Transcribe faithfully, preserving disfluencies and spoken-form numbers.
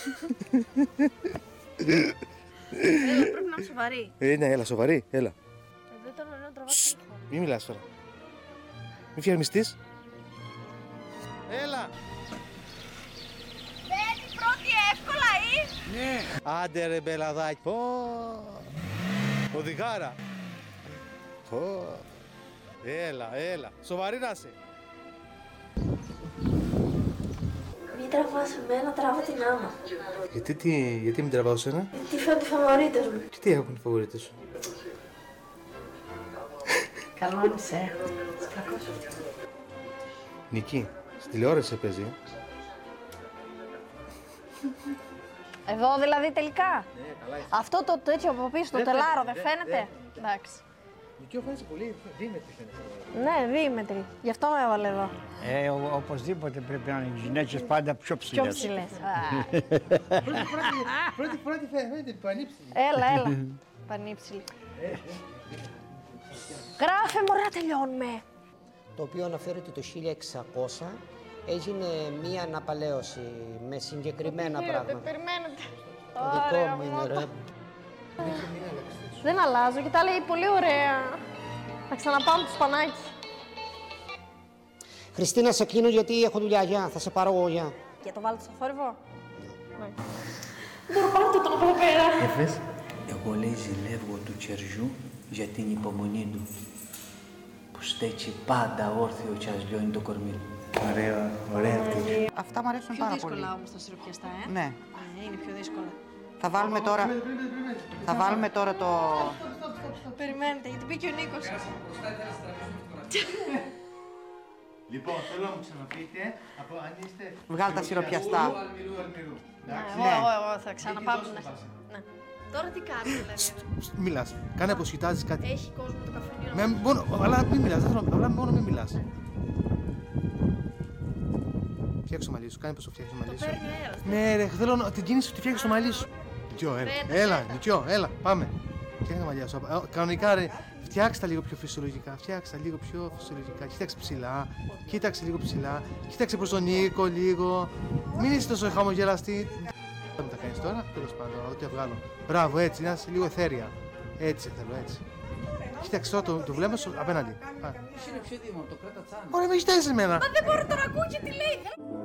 Έλα, πρέπει να είμαι σοβαρή. Ε, ναι, έλα, σοβαρή, έλα. Εδώ ήταν ωραίο να τραβάς τηλέφωνο. Μη μιλάς τώρα. Μη φιαρμιστείς. Έλα. Μπαίνει πρώτη εύκολα ή. Ναι. Άντε ρε μπελαδάκι. Πω. Οδηγάρα. Πω. Έλα, έλα. Σοβαρή να είσαι. Μην τραβάς εμένα, τράβα την άμα. Γιατί, τι, γιατί μην τραβάω σένα. Γιατί φαίνονται οι φαβορίτες μου. Και τι έχουν οι φαβορίτες σου. Καλό είσαι. Κακός. Νική, στη τηλεόραση σε παίζει. Εδώ δηλαδή τελικά. Ναι, καλά είσαι. Αυτό το τέτοιο από πίσω, το Δεν τελάρο, φαίνεται, δεν δεν- φαίνεται. δεν- Εντάξει. Νικιό φαίνεσαι πολύ δίμετρη φαίνεσαι. Ναι, δίμετρη. Γι' αυτό με έβαλε εδώ. Ε, ο, οπωσδήποτε πρέπει να είναι οι γυναίκες πάντα πιο Πιο ψηλές. ψηλές. Πρώτη φορά, πρώτη φορά τη φαίνεται πανύψηλη. Έλα, έλα. Πανύψηλη. Γράφε μωρά, τελειώνουμε. Το οποίο αναφέρεται το χίλια εξακόσια έγινε μία αναπαλαίωση με συγκεκριμένα πράγματα. Περιμένετε. Το δικό μου είναι ρε. Δεν αλλάζω και τα λέει πολύ ωραία. Θα ξαναπάμε το σπανάκι. Χριστίνα, σε κλείνω γιατί έχω δουλειά. Γεια, θα σε πάρω εγώ, γεια. Για το βάλετε στο θόρυβο. Δεν μπορώ πάρτε τον από εδώ πέρα. Εγώ λέει ζηλεύω του Τσερζού για την υπομονή του, που στέκει πάντα όρθιο και ας λιώνει το κορμί του. Ωραία, ωραία αυτή. Αυτά μου αρέσουν Πιο πάρα πολύ. δύσκολα όμως τα σιροπιαστά, ε. Ναι. Ναι, είναι πιο δύσκολα. Θα βάλουμε τώρα, θα βάλουμε τώρα το... Περιμένετε, γιατί πήγε ο Νίκος. Λοιπόν, θέλω να μου ξαναπείτε από αν είστε. Βγάλ' τα σιροπιαστά. Αλμυρού, αλμυρού. Ναι, Εντάξει. εγώ, εγώ, εγώ θα ξαναπάμε. Εκεί δώσε Ναι. το βάζα. Ναι. Τώρα τι κάνεις, δηλαδή. Μιλάς. Κάνε πως κοιτάζεις κάτι. Έχει κόσμο το καφενείο. Με, μόνο, αλλά μην μιλάς, δεν θέλω, απλά μόνο μην μιλάς. Φτιάξε το μαλλί σου, κάνε πως το φτιάξεις το μαλλί σου. Παίρνει αέρας. Ναι ρε, θέλω να- την κίνηση που τη φτιάξεις το μαλλί σου. Νικιό, έλα, Πέτα, έλα, πέτα. Νικιό, έλα, πάμε. Φτιάξε τα μαλλιά σου. Ε, Κανονικά ρε, φτιάξτε τα λίγο πιο φυσιολογικά, φτιάξτε τα λίγο πιο φυσιολογικά. Κοίταξε ψηλά, κοίταξε λίγο ψηλά, κοίταξε προς τον Νίκο λίγο. Μην είσαι τόσο χαμογελαστή. Δεν τα κάνεις τώρα, τέλος πάντων, ό,τι βγάλω. Μπράβο, έτσι, να είσαι λίγο εθέρια. Έτσι θέλω, έτσι. Κοίταξε τώρα το, το βλέμμα σου απέναντι. Είναι πιο δήμο, το κράτα τσάνα. Ωραία, με κοιτάζεις εμένα. Δεν μπορώ τώρα να ακούω και τι λέει.